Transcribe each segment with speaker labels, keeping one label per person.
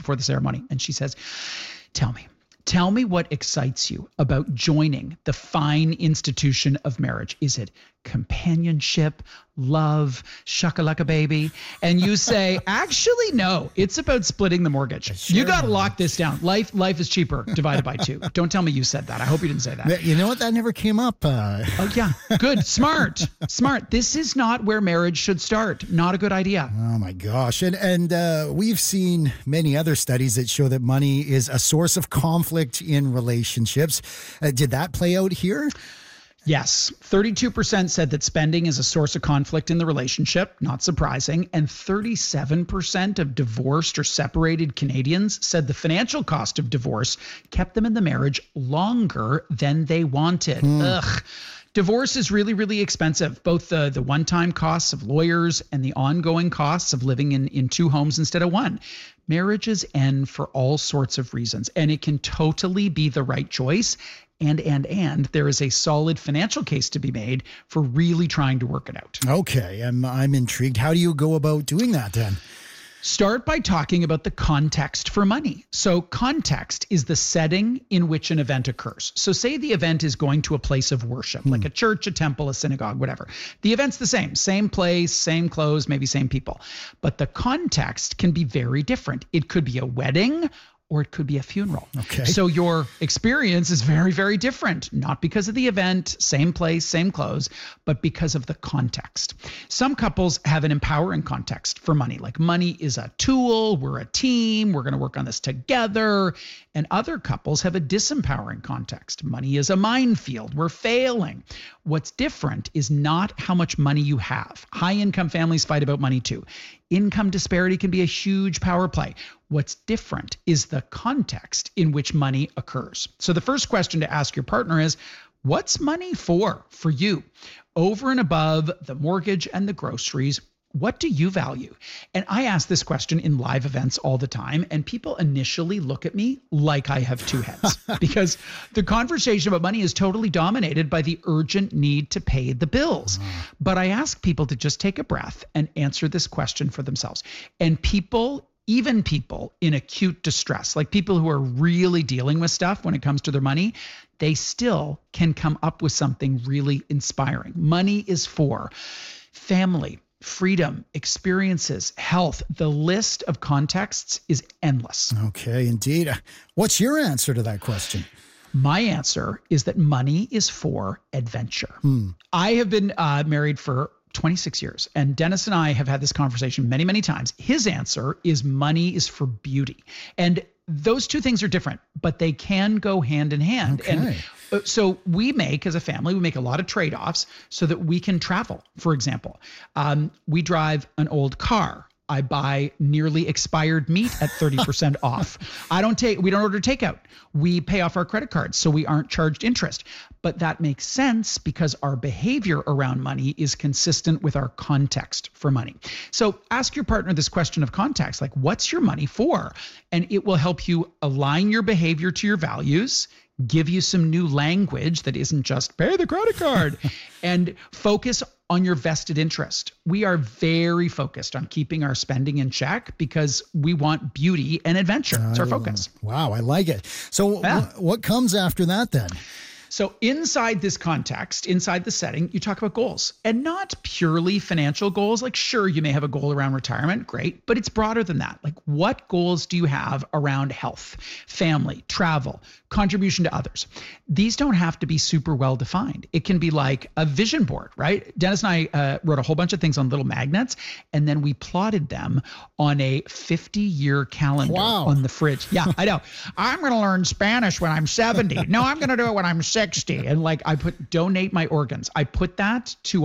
Speaker 1: before the ceremony. And she says, Tell me what excites you about joining the fine institution of marriage. Is it companionship, love, shakalaka baby? And you say, actually, no, it's about splitting the mortgage. Sure. You got to lock this down. Life is cheaper divided by 2. Don't tell me you said that. I hope you didn't say that.
Speaker 2: You know what? That never came up.
Speaker 1: Oh, yeah. Good. Smart. This is not where marriage should start. Not a good idea.
Speaker 2: Oh, my gosh. And we've seen many other studies that show that money is a source of conflict in relationships. Did that play out here?
Speaker 1: Yes. 32% said that spending is a source of conflict in the relationship. Not surprising. And 37% of divorced or separated Canadians said the financial cost of divorce kept them in the marriage longer than they wanted. Ugh. Divorce is really, really expensive, both the one-time costs of lawyers and the ongoing costs of living in 2 homes instead of 1. Marriages end for all sorts of reasons, and it can totally be the right choice. And there is a solid financial case to be made for really trying to work it out.
Speaker 2: Okay, I'm intrigued. How do you go about doing that then?
Speaker 1: Start by talking about the context for money. So context is the setting in which an event occurs. So say the event is going to a place of worship, like a church, a temple, a synagogue, whatever. The event's the same place, same clothes, maybe same people. But the context can be very different. It could be a wedding, or it could be a funeral.
Speaker 2: Okay.
Speaker 1: So your experience is very, very different, not because of the event, same place, same clothes, but because of the context. Some couples have an empowering context for money, like money is a tool, we're a team, we're going to work on this together. And other couples have a disempowering context. Money is a minefield, we're failing. What's different is not how much money you have. High-income families fight about money too. Income disparity can be a huge power play. What's different is the context in which money occurs. So the first question to ask your partner is, what's money for you? Over and above the mortgage and the groceries, what do you value? And I ask this question in live events all the time, and people initially look at me like I have 2 heads because the conversation about money is totally dominated by the urgent need to pay the bills. But I ask people to just take a breath and answer this question for themselves. And even people in acute distress, like people who are really dealing with stuff when it comes to their money, they still can come up with something really inspiring. Money is for family, freedom, experiences, health. The list of contexts is endless.
Speaker 2: Okay, indeed. What's your answer to that question?
Speaker 1: My answer is that money is for adventure. I have been married for 26 years. And Dennis and I have had this conversation many, many times. His answer is money is for beauty. And those 2 things are different, but they can go hand in hand.
Speaker 2: Okay.
Speaker 1: And so we make, as a family, we make a lot of trade-offs so that we can travel. For example, we drive an old car. I buy nearly expired meat at 30% off. We don't order takeout. We pay off our credit cards, so we aren't charged interest. But that makes sense because our behavior around money is consistent with our context for money. So ask your partner this question of context, like, what's your money for? And it will help you align your behavior to your values, give you some new language that isn't just pay the credit card, and focus on your vested interest. We are very focused on keeping our spending in check because we want beauty and adventure. It's our focus.
Speaker 2: Wow, I like it. So what comes after that then?
Speaker 1: So inside this context, inside the setting, you talk about goals, and not purely financial goals. Like, sure, you may have a goal around retirement, great, but it's broader than that. Like, what goals do you have around health, family, travel, contribution to others? These don't have to be super well defined. It can be like a vision board, right? Dennis and I wrote a whole bunch of things on little magnets, and then we plotted them on a 50-year calendar on the fridge. Yeah, I know. I'm going to learn Spanish when I'm 70. No, I'm going to do it when I'm 60. And like, I put donate my organs. I put that to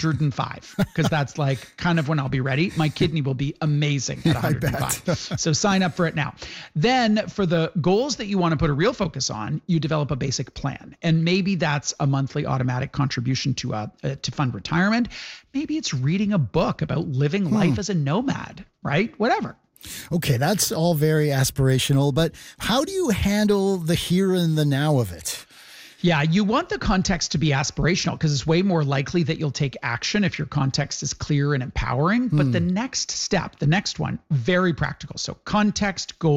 Speaker 1: 105 because that's like kind of when I'll be ready. My kidney will be amazing at 105. So sign up for it now. Then for the goals that you want to put a real focus on, you develop a basic plan. And maybe that's a monthly automatic contribution to fund retirement. Maybe it's reading a book about living life as a nomad, right? Whatever.
Speaker 2: Okay, that's all very aspirational, but how do you handle the here and the now of it?
Speaker 1: Yeah, you want the context to be aspirational because it's way more likely that you'll take action if your context is clear and empowering. But the next step, the next one, very practical. So context, goal,